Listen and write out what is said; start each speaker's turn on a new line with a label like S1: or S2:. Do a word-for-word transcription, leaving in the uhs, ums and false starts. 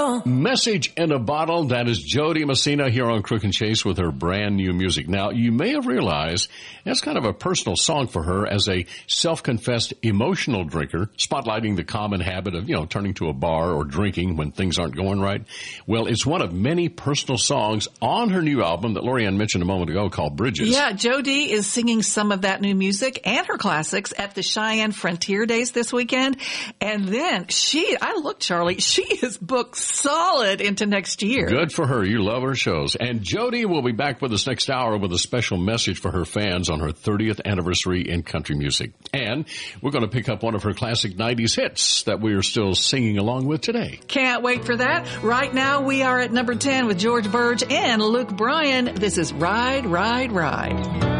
S1: bottle.
S2: Message in a Bottle. That is Jody Messina here on Crook and Chase with her brand new music. Now, you may have realized that's kind of a personal song for her as a self-confessed emotional drinker, spotlighting the common habit of, you know, turning to a bar or drinking when things aren't going right. Well, it's one of many personal songs on her new album that Lorianne mentioned a moment ago called Bridges.
S3: Yeah, Jody is singing some of that new music and her classics at the Cheyenne Frontier Days this weekend. And then she, I look, Charlie, she is booked solid into next year.
S2: Good for her. You love her shows. And Jody will be back with us next hour with a special message for her fans on her thirtieth anniversary in country music. And we're going to pick up one of her classic nineties hits that we are still singing along with today.
S3: Can't wait for that. Right now we are at number ten with George Burge and Luke Bryan. This is Ride, Ride, Ride.